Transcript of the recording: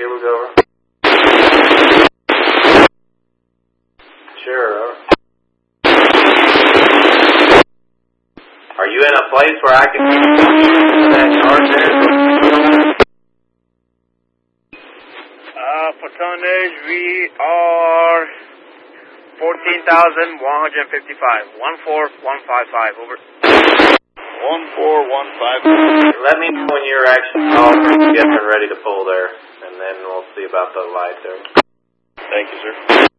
Shields, over. Sure, over. Are you in a place where I can get that yard there? For tonnage, we are 14,155. 14155, over. 14155. Let me know when you're actually all getting ready to pull there, and then we'll see about the light there. Thank you, sir.